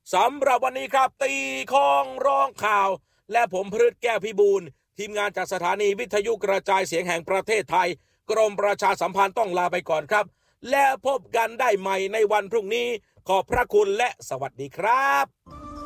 สำหรับวันนี้ครับตีข้องร้องข่าวและผมพฤทธิ์แก้วพิบูลทีมงานจากสถานีวิทยุกระจายเสียงแห่งประเทศไทยกรมประชาสัมพันธ์ต้องลาไปก่อนครับและพบกันได้ใหม่ในวันพรุ่งนี้ขอบพระคุณและสวัสดีครับ